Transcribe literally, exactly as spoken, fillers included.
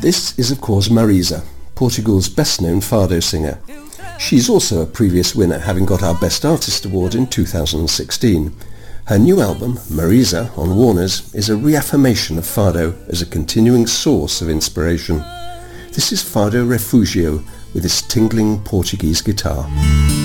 This is of course Marisa, Portugal's best-known fado singer. She's also a previous winner, having got our Best Artist award in two thousand sixteen. Her new album, Marisa, on Warner's, is a reaffirmation of fado as a continuing source of inspiration. This is Fado Refugio with its tingling Portuguese guitar.